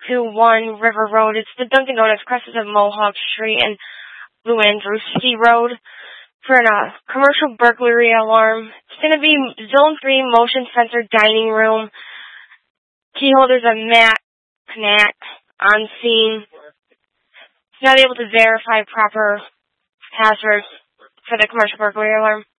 221 River Road. It's the Dunkin' Donuts crosses of Mohawk Street and Lou Andrewski Road for a commercial burglary alarm. It's going to be Zone 3 motion sensor dining room. Key holders of Matt Knack on scene. Not able to verify proper passwords for the commercial burglary alarm.